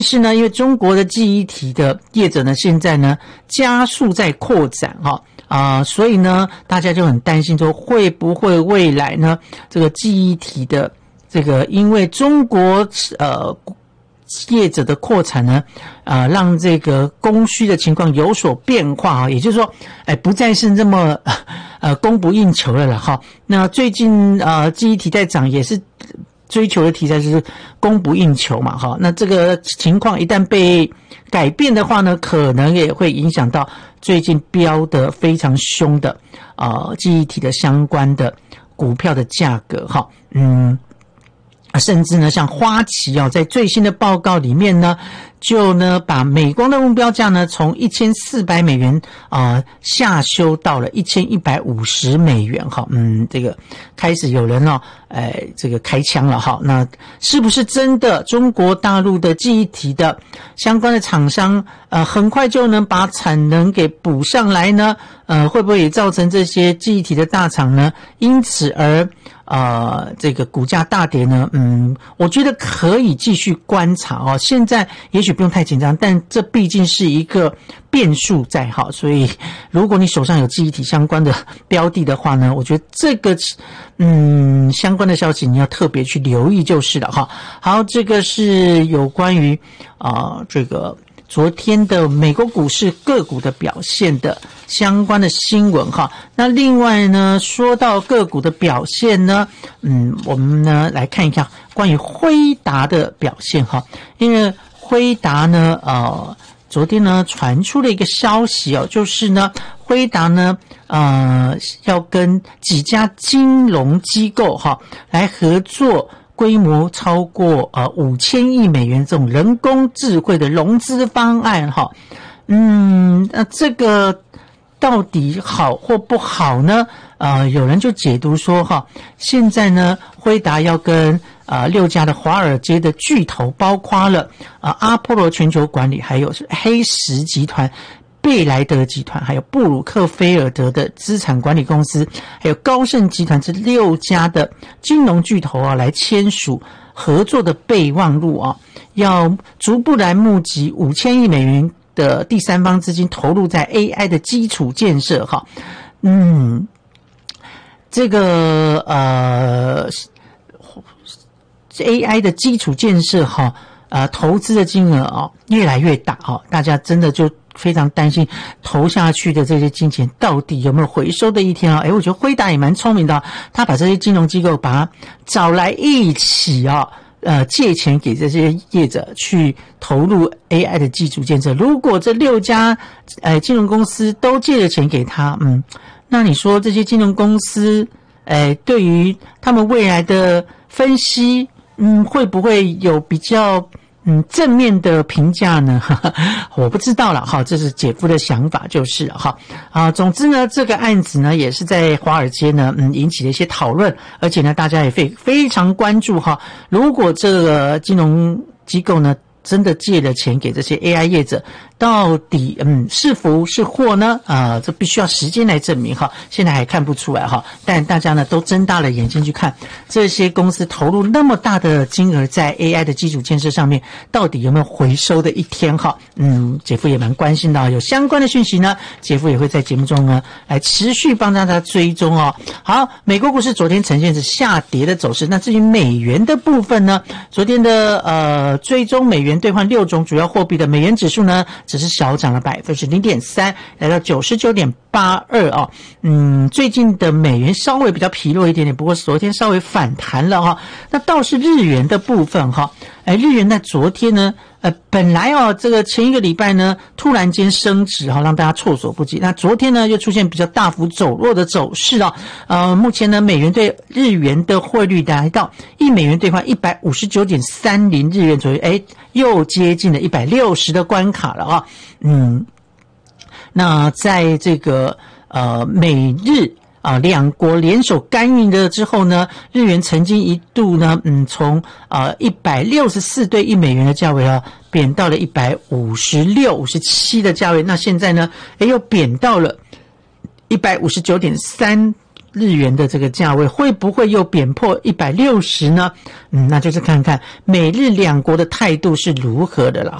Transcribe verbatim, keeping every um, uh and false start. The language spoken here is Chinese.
是呢，因为中国的记忆体的业者呢，现在呢加速在扩展哈啊、呃，所以呢，大家就很担心说，会不会未来呢，这个记忆体的这个因为中国呃业者的扩产呢，啊、呃，让这个供需的情况有所变化啊，也就是说，哎，不再是这么呃供不应求了了哈。那最近呃记忆体在涨也是。追求的题材是供不应求嘛，哈，那这个情况一旦被改变的话呢，可能也会影响到最近飙得非常凶的呃记忆体的相关的股票的价格，哈，嗯，甚至呢，像花旗哦，在最新的报告里面呢，就呢把美光的目标价呢从一千四百美元啊、呃、下修到了一千一百五十美元哈，嗯，这个开始有人哦，呃，这个开枪了哈，那是不是真的中国大陆的记忆体的相关的厂商呃很快就能把产能给补上来呢？呃，会不会也造成这些记忆体的大厂呢因此而呃这个股价大跌呢？嗯，我觉得可以继续观察哦，现在也许不用太紧张，但这毕竟是一个变数在哈，所以如果你手上有记忆体相关的标的的话呢，我觉得这个嗯相关的消息你要特别去留意就是了哈。好，这个是有关于啊、呃、这个昨天的美国股市个股的表现的相关的新闻哈。那另外呢，说到个股的表现呢，嗯，我们呢来看一看关于辉达的表现哈，因为辉达呢，呃，昨天呢传出了一个消息哦，就是呢，辉达呢，呃，要跟几家金融机构哈来合作，规模超过呃五千亿美元这种人工智慧的融资方案哈，嗯，那这个到底好或不好呢？呃，有人就解读说哈，现在呢，辉达要跟呃六家的华尔街的巨头，包括了呃阿波罗全球管理，还有是黑石集团、贝莱德集团，还有布鲁克菲尔德的资产管理公司，还有高盛集团这六家的金融巨头啊，来签署合作的备忘录啊，要逐步来募集五千亿美元的第三方资金，投入在 A I 的基础建设哈，嗯。这个呃 ，A I 的基础建设哈，呃，投资的金额啊、哦、越来越大哈、哦，大家真的就非常担心投下去的这些金钱到底有没有回收的一天啊？诶，我觉得辉达也蛮聪明的、哦，他把这些金融机构把它找来一起啊、哦，呃，借钱给这些业者去投入 A I 的基础建设。如果这六家呃金融公司都借了钱给他，嗯。那你说这些金融公司，诶，对于他们未来的分析，嗯，会不会有比较嗯正面的评价呢？我不知道了哈，这是姐夫的想法就是了哈啊。总之呢，这个案子呢也是在华尔街呢嗯引起了一些讨论，而且呢大家也非非常关注哈。如果这个金融机构呢真的借了钱给这些 A I 业者，到底嗯是福是祸呢？啊、呃，这必须要时间来证明哈。现在还看不出来哈，但大家呢都睁大了眼睛去看这些公司投入那么大的金额在 A I 的基础建设上面，到底有没有回收的一天哈？嗯，姐夫也蛮关心的，有相关的讯息呢，姐夫也会在节目中呢来持续帮大家追踪哦。好，美国股市昨天呈现是下跌的走势，那至于美元的部分呢，昨天的呃追踪美元兑换六种主要货币的美元指数呢，只是小涨了百分之零点三，来到九十九点八二哦。嗯，最近的美元稍微比较疲弱一点点，不过昨天稍微反弹了哈、哦。那倒是日元的部分哈、哦，哎，日元在昨天呢，呃，本来哦，这个前一个礼拜呢，突然间升值哈、哦，让大家措手不及。那昨天呢，又出现比较大幅走弱的走势哦。呃，目前呢，美元对日元的汇率来到一美元兑换一百五十九点三零日元左右，哎，又接近了一百六十的关卡了啊。嗯，那在这个呃美日啊，两国联手干预了之后呢，日元曾经一度呢，嗯，从呃一百六十四对一美元的价位啊，贬到了一百五十六、五十七的价位。那现在呢，哎，又贬到了一百五十九点三日元的这个价位会不会又贬破一百六十呢？嗯，那就是看看美日两国的态度是如何的了。